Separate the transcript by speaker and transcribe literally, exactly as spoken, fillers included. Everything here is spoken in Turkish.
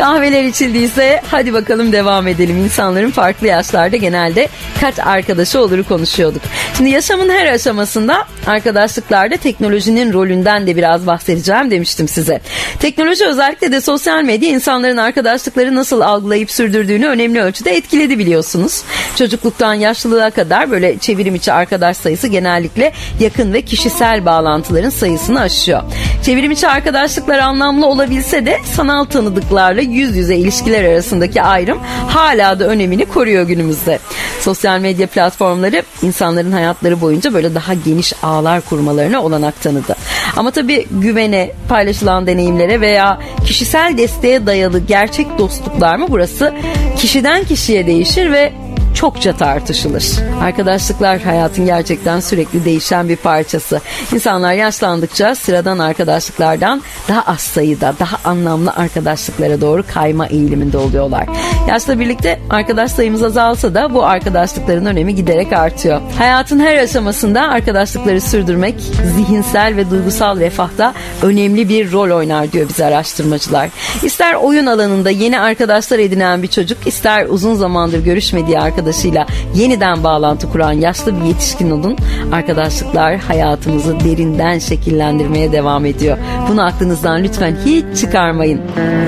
Speaker 1: Kahveler içildiyse hadi bakalım devam edelim. İnsanların farklı yaşlarda genelde kaç arkadaşı oluru konuşuyorduk. Şimdi yaşamın her aşamasında arkadaşlıklarda teknolojinin rolünden de biraz bahsedeceğim demiştim size. Teknoloji, özellikle de sosyal medya, insanların arkadaşlıkları nasıl algılayıp sürdürdüğünü önemli ölçüde etkiledi biliyorsunuz. Çocukluktan yaşlılığa kadar böyle çevrim içi arkadaş sayısı genellikle yakın ve kişisel bağlantıların sayısını aşıyor. Çevrim içi arkadaşlıklar anlamlı olabilse de sanal tanıdıklarla yüz yüze ilişkiler arasındaki ayrım hala da önemini koruyor günümüzde. Sosyal medya platformları insanların hayatları boyunca böyle daha geniş ağlar kurmalarına olanak tanıdı. Ama tabii güvene, paylaşılan deneyimlere veya kişisel desteğe dayalı gerçek dostluklar mı, burası kişiden kişiye değişir ve çokça tartışılır. Arkadaşlıklar hayatın gerçekten sürekli değişen bir parçası. İnsanlar yaşlandıkça sıradan arkadaşlıklardan daha az sayıda, daha anlamlı arkadaşlıklara doğru kayma eğiliminde oluyorlar. Yaşla birlikte arkadaş sayımız azalsa da bu arkadaşlıkların önemi giderek artıyor. Hayatın her aşamasında arkadaşlıkları sürdürmek zihinsel ve duygusal refahta önemli bir rol oynar diyor bize araştırmacılar. İster oyun alanında yeni arkadaşlar edinen bir çocuk, ister uzun zamandır görüşmediği arkadaşlarıyla yeniden bağlantı kuran yaşlı bir yetişkin olun, arkadaşlıklar hayatımızı derinden şekillendirmeye devam ediyor. Bunu aklınızdan lütfen hiç çıkarmayın.